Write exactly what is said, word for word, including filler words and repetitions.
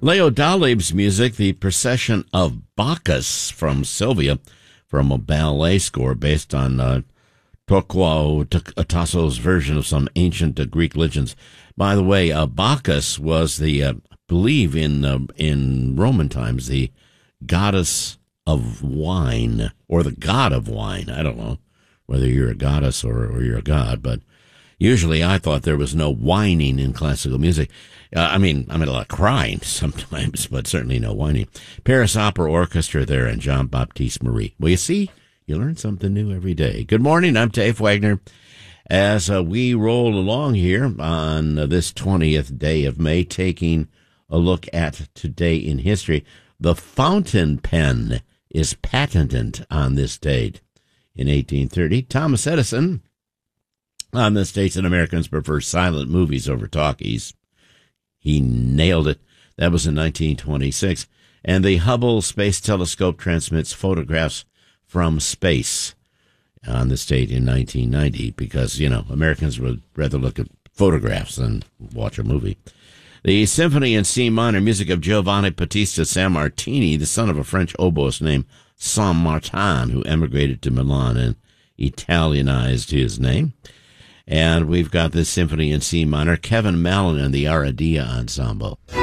Leo Dalib's music, The Procession of Bacchus from Sylvia, from a ballet score based on uh, Torquato Tasso's version of some ancient uh, Greek legends. By the way, uh, Bacchus was the, uh, I believe in uh, in Roman times, the goddess of wine, or the god of wine. I don't know whether you're a goddess or, or you're a god, but usually I thought there was no whining in classical music. Uh, I mean, I mean a lot of crying sometimes, but certainly no whining. Paris Opera Orchestra there and Jean-Baptiste Marie. Well, you see, you learn something new every day. Good morning, I'm Dave Wagner. As uh, we roll along here on uh, this twentieth day of May, taking a look at today in history, the fountain pen is patented on this date. In eighteen thirty, Thomas Edison, on this date that Americans prefer silent movies over talkies. He nailed it. That was in nineteen twenty-six. And the Hubble Space Telescope transmits photographs from space on this date in nineteen ninety because, you know, Americans would rather look at photographs than watch a movie. The Symphony in C minor, music of Giovanni Battista Sammartini, the son of a French oboist named Saint Martin, who emigrated to Milan and Italianized his name. And we've got this Symphony in C minor, Kevin Mallon and the Aradia Ensemble.